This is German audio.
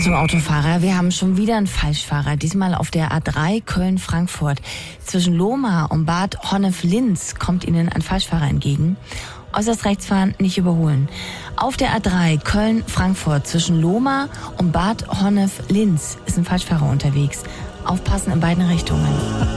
Achtung Autofahrer, wir haben schon wieder einen Falschfahrer, diesmal auf der A3 Köln-Frankfurt. Zwischen Lohmar und Bad Honnef-Linz kommt Ihnen ein Falschfahrer entgegen. Äußerst rechts fahren, nicht überholen. Auf der A3 Köln-Frankfurt zwischen Lohmar und Bad Honnef-Linz ist ein Falschfahrer unterwegs. Aufpassen in beiden Richtungen.